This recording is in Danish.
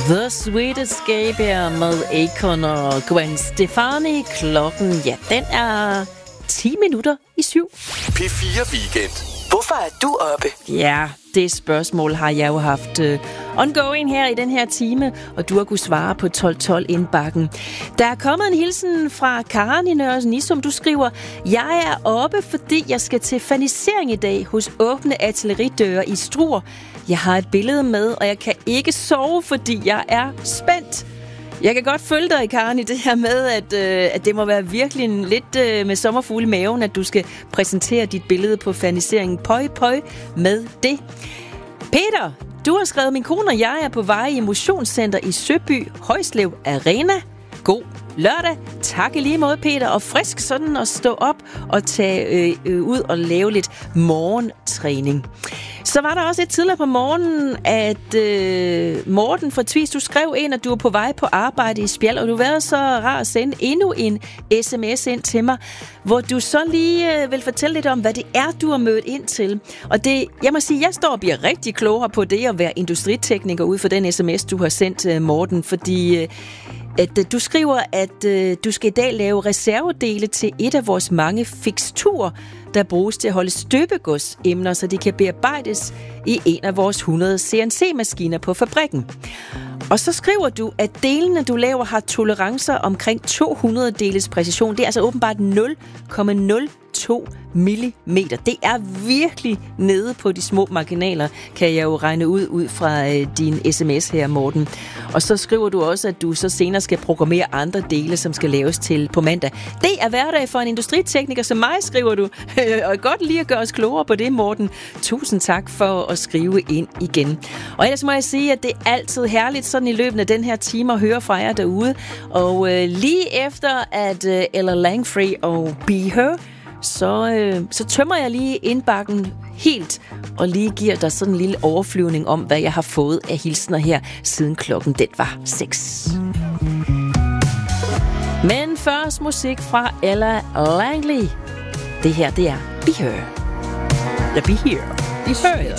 The Sweet Escape her med Akon og Gwen Stefani. Klokken, ja, den er 10 minutter i 7. P4 Weekend. Hvorfor er du oppe? Ja, det spørgsmål har jeg jo haft ongoing her i den her time, og du har kunnet svare på 1212 indbakken. Der er kommet en hilsen fra Karen i Nørres Nissum. Du skriver: Jeg er oppe, fordi jeg skal til fanisering i dag hos Åbne Artilleridøre i Struer. Jeg har et billede med, og jeg kan ikke sove, fordi jeg er spændt. Jeg kan godt følge dig, Karen, i det her med, at det må være virkelig lidt med sommerfugle i maven, at du skal præsentere dit billede på faniseringen. Pøj, pøj med det. Peter, du har skrevet: Min kone og jeg er på vej i motionscenter i Søby, Højslev Arena. God lørdag. Tak i lige måde, Peter. Og frisk sådan at stå op og tage ud og lave lidt morgentræning. Så var der også et tidligere på morgenen, at Morten fra Tvis, du skrev ind, at du er på vej på arbejde i Spjald, og du har været så rar at sende endnu en sms ind til mig, hvor du så lige vil fortælle lidt om, hvad det er, du har mødt ind til. Og det, jeg må sige, jeg står og bliver rigtig klogere på det at være industritekniker ud for den sms, du har sendt, Morten, fordi at du skriver, at du skal i dag lave reservedele til et af vores mange fiksturer, der bruges til at holde støbegodsemner, så de kan bearbejdes i en af vores 100 CNC-maskiner på fabrikken. Og så skriver du, at delene, du laver, har tolerancer omkring 200 deles præcision. Det er altså åbenbart 0,02 millimeter. Det er virkelig nede på de små marginaler, kan jeg jo regne ud fra din sms her, Morten. Og så skriver du også, at du så senere skal programmere andre dele, som skal laves til på mandag. Det er hverdag for en industritekniker som mig, skriver du. Og godt lige at gøre os klogere på det, Morten. Tusind tak for at skrive ind igen. Og ellers må jeg sige, at det er altid herligt sådan i løbet af den her time at høre fra jer derude. Og lige efter at Ella Langfrey og Be Her, så tømmer jeg lige indbakken helt, og lige giver dig sådan en lille overflyvning om, hvad jeg har fået af hilsner her, siden klokken den var 6. Men først musik fra Ella Langley. Det her, det er Be Her. Ja, Be Here. Be Her.